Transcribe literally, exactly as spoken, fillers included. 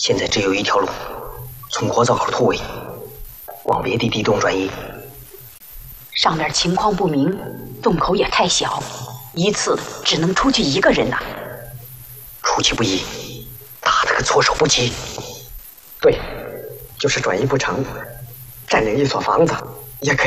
现在只有一条路，从国灶口突围，往别的地洞转移。 上面情况不明，洞口也太小，一次只能出去一个人呐、啊。 出其不意，打得个措手不及。对，就是转移不成，占领一所房子也可以。